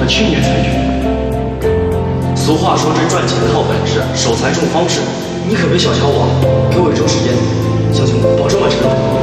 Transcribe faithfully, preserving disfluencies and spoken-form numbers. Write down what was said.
了去年才决。俗话说，这赚钱靠本事，守财重方式。你可别小瞧我，给我一周时间，小熊保证完成。